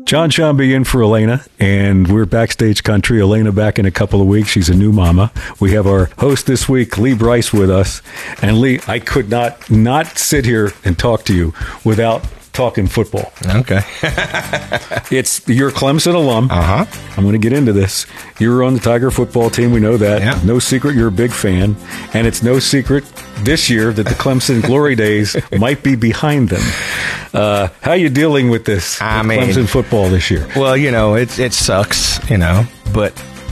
John Shambi in for Elena, and we're Backstage Country. Elena back in a couple of weeks. She's a new mama. We have our host this week, Lee Brice, with us. And Lee, I could not sit here and talk to you without talking football. Okay. You're a Clemson alum. Uh-huh. I'm going to get into this. You were on the Tiger football team. We know that. Yeah. No secret you're a big fan. And it's no secret this year that the Clemson glory days might be behind them. How are you dealing with this? Clemson football this year? Well, it sucks, but